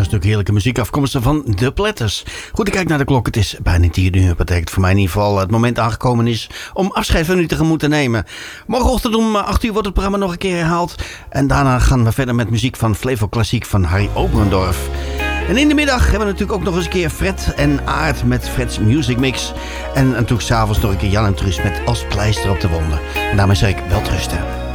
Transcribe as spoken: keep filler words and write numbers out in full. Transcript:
stuk heerlijke muziek afkomstig van The Platters. Goed, ik kijk naar de klok. Het is bijna tien uur. Dat betekent voor mij in ieder geval het moment aangekomen is om afscheid van u tegemoet te nemen. Morgenochtend om acht uur wordt het programma nog een keer herhaald. En daarna gaan we verder met muziek van Flevo Klassiek van Harry Oberendorf. En in de middag hebben we natuurlijk ook nog eens een keer Fred en Aart met Fred's Music Mix. En natuurlijk s'avonds nog een keer Jan en Truus met Als pleister op de wonden. En daarmee zeg ik wel trusten.